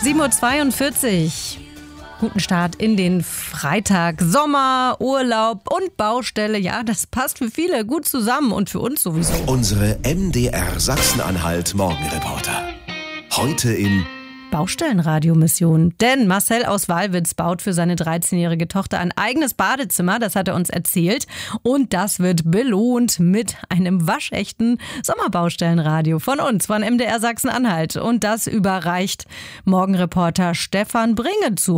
7:42 Uhr. Guten Start in den Freitag. Sommer, Urlaub und Baustelle. Ja, das passt für viele gut zusammen und für uns sowieso. Unsere MDR Sachsen-Anhalt Morgenreporter. Heute in Baustellenradiomission. Denn Marcel aus Wallwitz baut für seine 13-jährige Tochter ein eigenes Badezimmer. Das hat er uns erzählt. Und das wird belohnt mit einem waschechten Sommerbaustellenradio von uns, von MDR Sachsen-Anhalt. Und das überreicht Morgenreporter Stefan Bringe zu.